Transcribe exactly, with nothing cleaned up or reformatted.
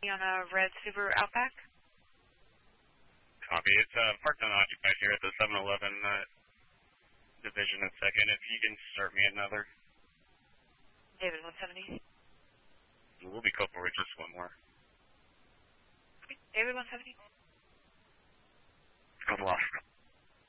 On a red Subaru Outback. Copy. It's uh, parked unoccupied here at the seven eleven uh, division and second. If you can start me another. David one seventy. We'll be couple with just one more. Okay. David one seventy. I've lost.